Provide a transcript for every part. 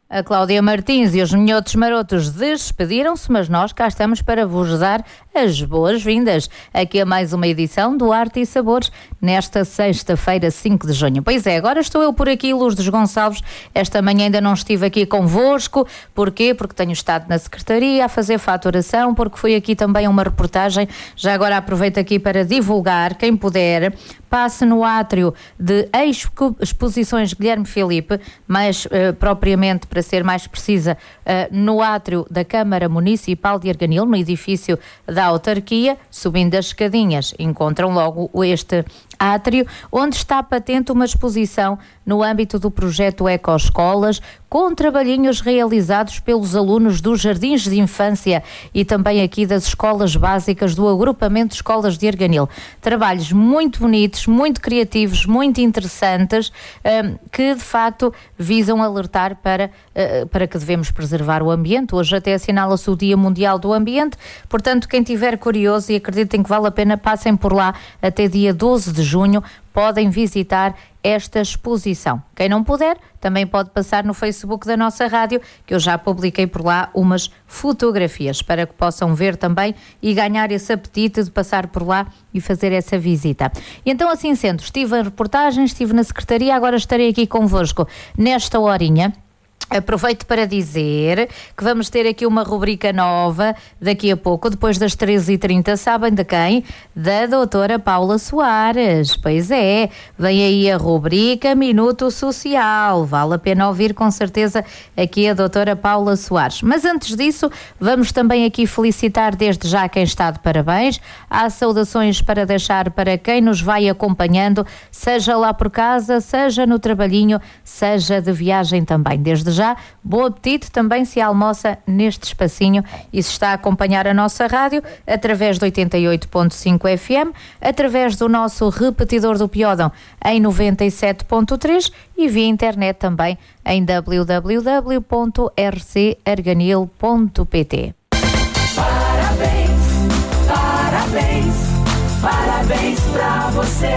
A Cláudia Martins e os minhotos marotos despediram-se, mas nós cá estamos para vos dar as boas-vindas aqui a mais uma edição do Arte e Sabores nesta sexta-feira, 5 de junho. Pois é, agora estou eu por aqui, Lourdes Gonçalves. Esta manhã ainda não estive aqui convosco. Porquê? Porque tenho estado na Secretaria a fazer faturação, porque foi aqui também uma reportagem. Já agora aproveito aqui para divulgar, quem puder, passe no átrio de Exposições Guilherme Filipe, mais propriamente, para ser mais precisa, no átrio da Câmara Municipal de Arganil, no edifício da autarquia. Subindo as escadinhas, encontram logo este átrio, onde está patente uma exposição no âmbito do projeto Ecoescolas, com trabalhinhos realizados pelos alunos dos jardins de infância e também aqui das escolas básicas do agrupamento de escolas de Arganil. Trabalhos muito bonitos, muito criativos, muito interessantes, que de facto visam alertar para que devemos preservar o ambiente. Hoje até assinala-se o Dia Mundial do Ambiente, portanto quem tiver curioso e acreditem que vale a pena, passem por lá até dia 12 de junho, podem visitar esta exposição. Quem não puder, também pode passar no Facebook da nossa rádio, que eu já publiquei por lá umas fotografias, para que possam ver também e ganhar esse apetite de passar por lá e fazer essa visita. E então, assim sendo, estive em reportagem, estive na Secretaria, agora estarei aqui convosco nesta horinha. Aproveito para dizer que vamos ter aqui uma rubrica nova daqui a pouco, depois das 13h30, sabem de quem? Da doutora Paula Soares. Pois é, vem aí a rubrica Minuto Social, vale a pena ouvir com certeza aqui a doutora Paula Soares. Mas antes disso, vamos também aqui felicitar desde já quem está de parabéns. Há saudações para deixar para quem nos vai acompanhando, seja lá por casa, seja no trabalhinho, seja de viagem também. Desde já, bom apetite também se almoça neste espacinho e se está a acompanhar a nossa rádio através de 88.5 FM, através do nosso repetidor do Piódão em 97.3 e via internet também em www.rcarganil.pt. Parabéns, parabéns, parabéns pra você.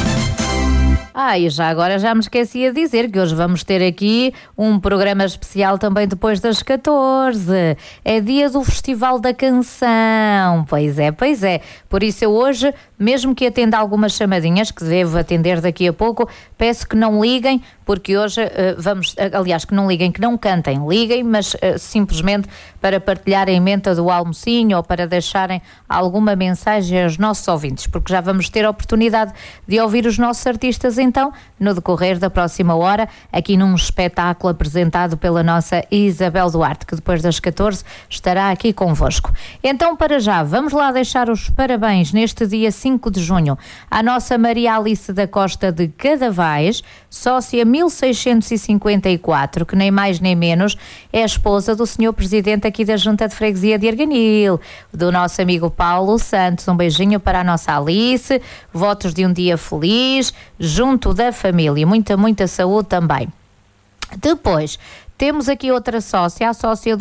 E já agora já me esqueci de dizer que hoje vamos ter aqui um programa especial também depois das 14. É dia do Festival da Canção. Pois é. Por isso eu hoje, mesmo que atenda algumas chamadinhas, que devo atender daqui a pouco, peço que não liguem, porque hoje que não liguem, que não cantem. Liguem, mas simplesmente para partilharem a emenda do almocinho ou para deixarem alguma mensagem aos nossos ouvintes, porque já vamos ter a oportunidade de ouvir os nossos artistas então, no decorrer da próxima hora, aqui num espetáculo apresentado pela nossa Isabel Duarte, que depois das 14 estará aqui convosco. Então, para já, vamos lá deixar os parabéns neste dia 5 de junho à nossa Maria Alice da Costa de Cadavais, sócia 1654, que nem mais nem menos é a esposa do senhor presidente aqui da Junta de Freguesia de Arganil, do nosso amigo Paulo Santos. Um beijinho para a nossa Alice, votos de um dia feliz, junto da família, muita saúde também. Depois temos aqui outra sócia, a sócia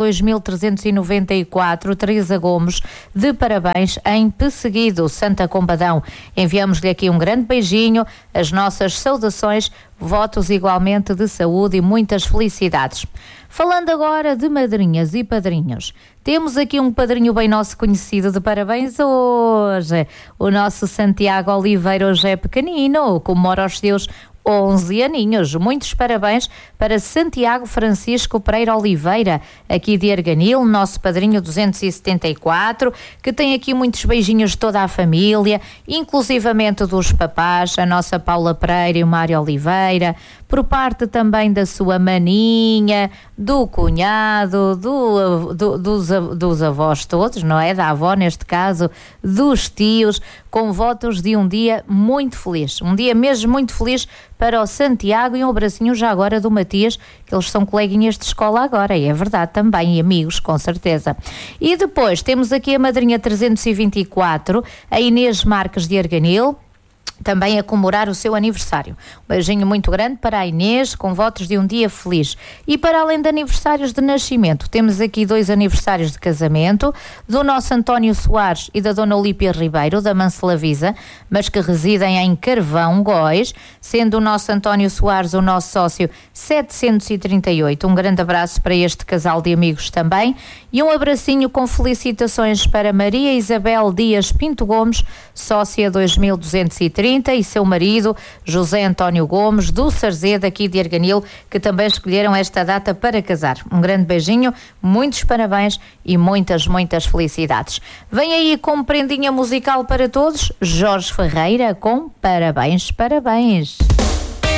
2394, Teresa Gomes, de parabéns em Pesseguido, Santa Combadão. Enviamos-lhe aqui um grande beijinho, as nossas saudações, votos igualmente de saúde e muitas felicidades. Falando agora de madrinhas e padrinhos, temos aqui um padrinho bem nosso conhecido de parabéns hoje. O nosso Santiago Oliveira hoje é pequenino, comemora os seus 11 aninhos. Muitos parabéns para Santiago Francisco Pereira Oliveira, aqui de Arganil, nosso padrinho 274, que tem aqui muitos beijinhos de toda a família, inclusivamente dos papás, a nossa Paula Pereira e o Mário Oliveira, por parte também da sua maninha, do cunhado, dos avós todos, não é? Da avó neste caso, dos tios, com votos de um dia muito feliz, um dia mesmo muito feliz para o Santiago, e um abracinho já agora do Matias, que eles são coleguinhas de escola agora, e é verdade também, e amigos, com certeza. E depois temos aqui a madrinha 324, a Inês Marques de Arganil, também a comemorar o seu aniversário. Um beijinho muito grande para a Inês, com votos de um dia feliz. E para além de aniversários de nascimento, temos aqui 2 aniversários de casamento, do nosso António Soares e da dona Olímpia Ribeiro, da Mancelavisa, mas que residem em Carvão, Góis, sendo o nosso António Soares o nosso sócio 738. Um grande abraço para este casal de amigos também e um abracinho com felicitações para Maria Isabel Dias Pinto Gomes, sócia 2230, e seu marido José António Gomes, do Sarzeda, aqui de Arganil, que também escolheram esta data para casar. Um grande beijinho, muitos parabéns e muitas felicidades. Vem aí com prendinha musical para todos, Jorge Ferreira com Parabéns, Parabéns.